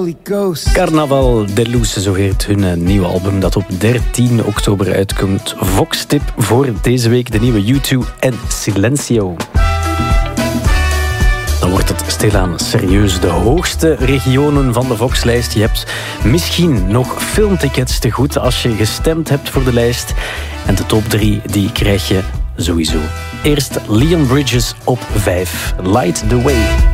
Holy Ghost. Carnaval de Luz, zo heet hun nieuwe album dat op 13 oktober uitkomt. Vox-tip voor deze week, de nieuwe U2 en Silencio. Dan wordt het stilaan serieus. De hoogste regionen van de Vox-lijst. Je hebt misschien nog filmtickets te goed als je gestemd hebt voor de lijst. En de top 3 die krijg je sowieso. Eerst Leon Bridges op 5. Light the Way.